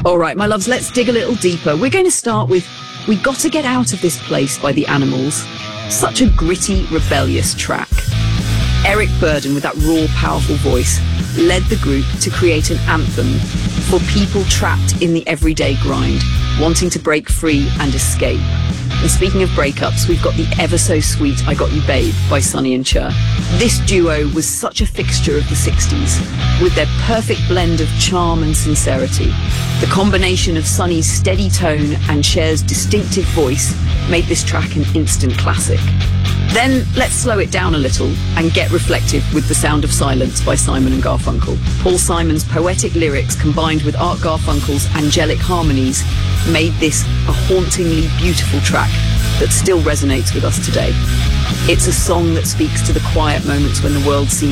All right, my loves, let's dig a little deeper. We're going to start with We Got to Get Out of This Place by The Animals. Such a gritty, rebellious track. Eric Burdon, with that raw, powerful voice, led the group to create an anthem for people trapped in the everyday grind, wanting to break free and escape. And speaking of breakups, we've got the ever so sweet I Got You Babe by Sonny and Cher. This duo was such a fixture of the 60s, with their perfect blend of charm and sincerity. The combination of Sonny's steady tone and Cher's distinctive voice made this track an instant classic. Then let's slow it down a little and get reflective with The Sound of Silence by Simon and Garfunkel. Paul Simon's poetic lyrics combined with Art Garfunkel's angelic harmonies made this a hauntingly beautiful track that still resonates with us today. It's a song that speaks to the quiet moments when the world seems